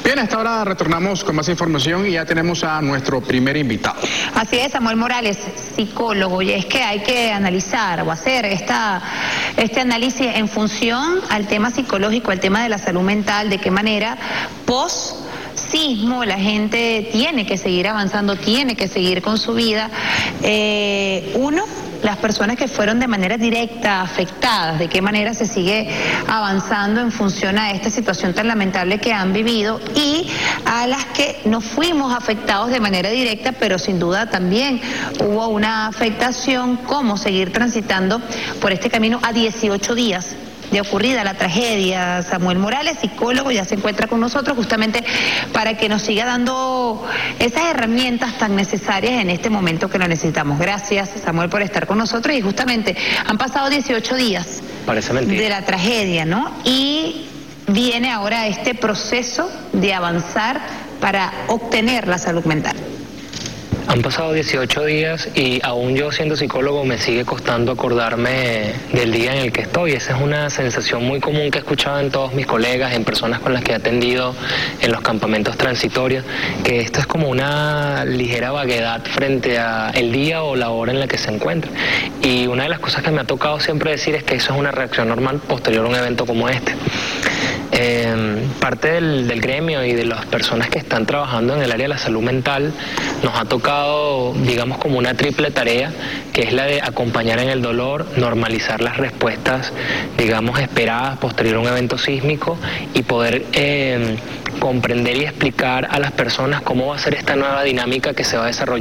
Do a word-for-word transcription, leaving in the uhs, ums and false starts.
Bien, a esta hora retornamos con más información y ya tenemos a nuestro primer invitado. Así es, Samuel Morales, psicólogo, y es que hay que analizar o hacer esta, este análisis en función al tema psicológico, al tema de la salud mental, de qué manera post sismo la gente tiene que seguir avanzando, tiene que seguir con su vida. Eh, uno, las personas que fueron de manera directa afectadas, de qué manera se sigue avanzando en función a esta situación tan lamentable que han vivido, y a las que no fuimos afectados de manera directa, pero sin duda también hubo una afectación, cómo seguir transitando por este camino a dieciocho días de ocurrida la tragedia. Samuel Morales, psicólogo, ya se encuentra con nosotros justamente para que nos siga dando esas herramientas tan necesarias en este momento que lo necesitamos. Gracias, Samuel, por estar con nosotros. Y justamente han pasado dieciocho días Parece mentira. de la tragedia, ¿no? Y viene ahora este proceso de avanzar para obtener la salud mental. Han pasado dieciocho días y aún yo siendo psicólogo me sigue costando acordarme del día en el que estoy. Esa es una sensación muy común que he escuchado en todos mis colegas, en personas con las que he atendido en los campamentos transitorios, que esto es como una ligera vaguedad frente a el día o la hora en la que se encuentra. Y una de las cosas que me ha tocado siempre decir es que eso es una reacción normal posterior a un evento como este. Eh, parte del, del gremio y de las personas que están trabajando en el área de la salud mental nos ha tocado, digamos, como una triple tarea, que es la de acompañar en el dolor, normalizar las respuestas, digamos, esperadas posterior a un evento sísmico y poder eh, comprender y explicar a las personas cómo va a ser esta nueva dinámica que se va a desarrollar